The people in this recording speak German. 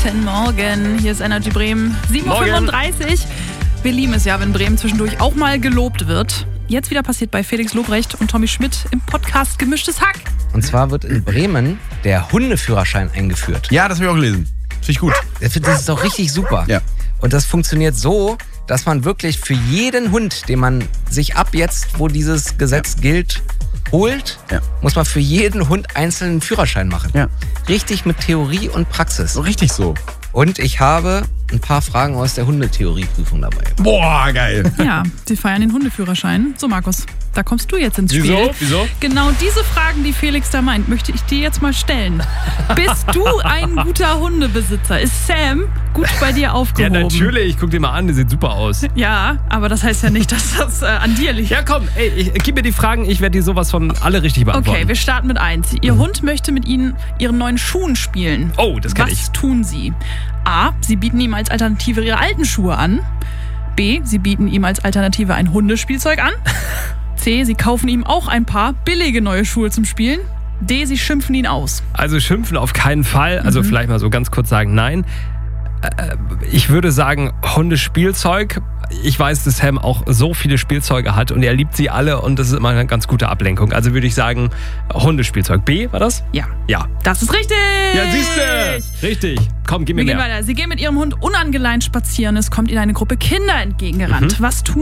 Guten Morgen, hier ist Energy Bremen, 7.35 Uhr. Wir lieben es ja, wenn Bremen zwischendurch auch mal gelobt wird. Jetzt wieder passiert bei Felix Lobrecht und Tommy Schmidt im Podcast Gemischtes Hack. Und zwar wird in Bremen der Hundeführerschein eingeführt. Ja, das habe ich auch gelesen. Finde ich gut. Das ist doch richtig super. Ja. Und das funktioniert so, dass man wirklich für jeden Hund, den man sich ab jetzt, wo dieses Gesetz gilt, holt, muss man für jeden Hund einzelnen Führerschein machen. Ja. Richtig mit Theorie und Praxis. So richtig so. Und ich habe ein paar Fragen aus der Hundetheorieprüfung dabei. Boah, geil. Ja, sie feiern den Hundeführerschein. So, Markus, da kommst du jetzt ins Spiel. Wieso? Genau diese Fragen, die Felix da meint, möchte ich dir jetzt mal stellen. Bist du ein guter Hundebesitzer? Ist Sam gut bei dir aufgehoben? Ja, natürlich. Guck dir mal an, der sieht super aus. Ja, aber das heißt ja nicht, dass das an dir liegt. Ja, komm, gib mir die Fragen. Ich werde dir sowas von alle richtig beantworten. Okay, wir starten mit 1. Ihr Hund möchte mit Ihnen Ihren neuen Schuhen spielen. Oh, das kann ich. Was tun Sie? A. Sie bieten ihm als Alternative Ihre alten Schuhe an. B. Sie bieten ihm als Alternative ein Hundespielzeug an. C. Sie kaufen ihm auch ein paar billige neue Schuhe zum Spielen. D. Sie schimpfen ihn aus. Also schimpfen auf keinen Fall. Also vielleicht mal so ganz kurz sagen, nein. Ich würde sagen, Hundespielzeug. Ich weiß, dass Sam auch so viele Spielzeuge hat und er liebt sie alle und das ist immer eine ganz gute Ablenkung. Also würde ich sagen, Hundespielzeug. B, war das? Ja. Ja. Das ist richtig! Ja, siehste! Richtig. Komm, gib mir Wir gehen mehr. weiter. Sie gehen mit Ihrem Hund unangeleint spazieren. Es kommt Ihnen eine Gruppe Kinder entgegengerannt. Was tun